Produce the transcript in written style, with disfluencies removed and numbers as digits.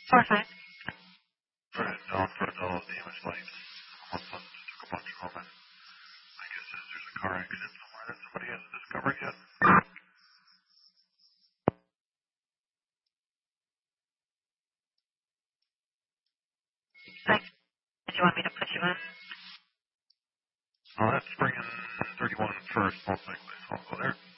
Forsyth. For no damage lights. One son just took a bunch of them, and I guess there's a car accident somewhere that somebody hasn't discovered yet. Thanks. Did you want me to put you in? That's bringing 31 first, most likely, so I'll go there.